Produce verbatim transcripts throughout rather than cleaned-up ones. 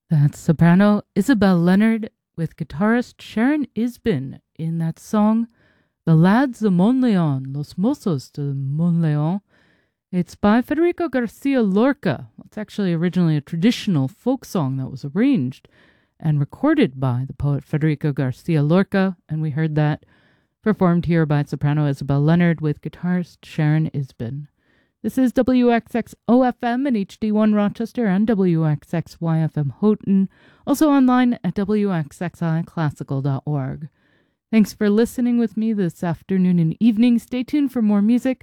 That's soprano Isabel Leonard with guitarist Sharon Isbin in that song, The Lads de Monleon, Los Mozos de Monleon. It's by Federico Garcia Lorca. It's actually originally a traditional folk song that was arranged and recorded by the poet Federico Garcia Lorca, and we heard that performed here by soprano Isabel Leonard with guitarist Sharon Isbin. This is W X X O F M and H D one Rochester and W X X Y F M Houghton, also online at W X X I classical dot org. Thanks for listening with me this afternoon and evening. Stay tuned for more music.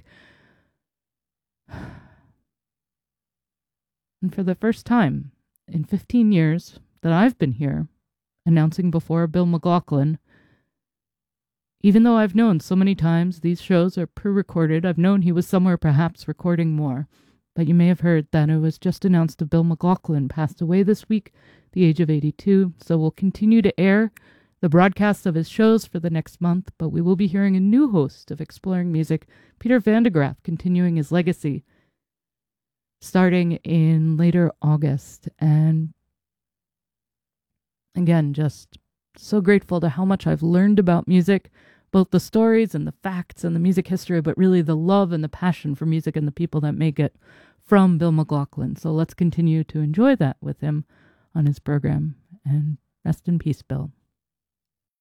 And for the first time in fifteen years that I've been here, announcing before Bill McLaughlin, even though I've known so many times these shows are pre-recorded, I've known he was somewhere perhaps recording more. But you may have heard that it was just announced that Bill McLaughlin passed away this week, at the age of eighty-two. So we'll continue to air the broadcasts of his shows for the next month, but we will be hearing a new host of Exploring Music, Peter Van de Graaff, continuing his legacy, starting in later August. And again, just so grateful to how much I've learned about music, both the stories and the facts and the music history, but really the love and the passion for music and the people that make it from Bill McLaughlin. So let's continue to enjoy that with him on his program. And rest in peace, Bill.